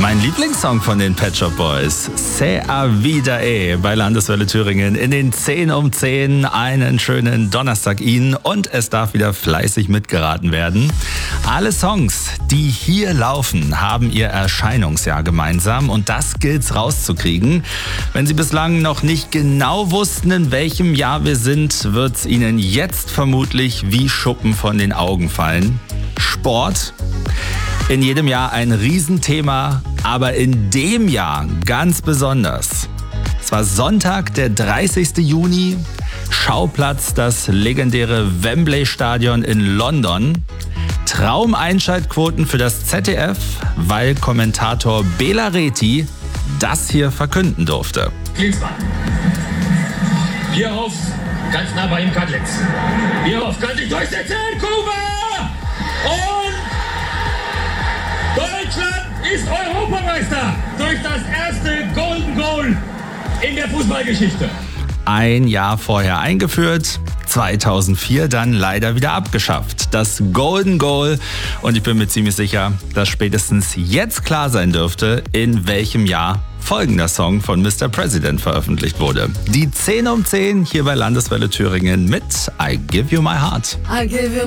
Mein Lieblingssong von den Pet Shop Boys, C'est a vida bei Landeswelle Thüringen in den 10 um 10. Einen schönen Donnerstag Ihnen und es darf wieder fleißig mitgeraten werden. Alle Songs, die hier laufen, haben ihr Erscheinungsjahr gemeinsam und das gilt's rauszukriegen. Wenn Sie bislang noch nicht genau wussten, in welchem Jahr wir sind, wird's Ihnen jetzt vermutlich wie Schuppen von den Augen fallen. Sport. In jedem Jahr ein Riesenthema, aber in dem Jahr ganz besonders. Es war Sonntag, der 30. Juni, Schauplatz das legendäre Wembley-Stadion in London. Traumeinschaltquoten für das ZDF, weil Kommentator Bela Reti das hier verkünden durfte. Klinsmann. Bierhoff ganz nah bei ihm Kadletz. Bierhoff kann sich durchsetzen, Kuba! Und Deutschland ist Europameister durch das erste Golden Goal in der Fußballgeschichte. Ein Jahr vorher eingeführt, 2004 dann leider wieder abgeschafft. Das Golden Goal. Und ich bin mir ziemlich sicher, dass spätestens jetzt klar sein dürfte, in welchem Jahr folgender Song von Mr. President veröffentlicht wurde. Die 10 um 10 hier bei Landeswelle Thüringen mit I Give You My Heart. I give you